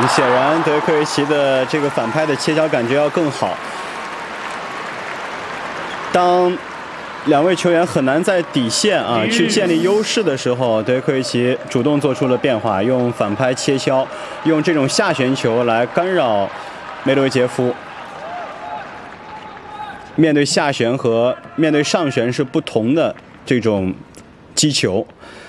显然德约科维奇的这个反拍的切削感觉要更好。当两位球员很难在底线去建立优势的时候，德约科维奇主动做出了变化，用反拍切削，用这种下旋球来干扰梅德韦杰夫。面对下旋和面对上旋是不同的这种击球。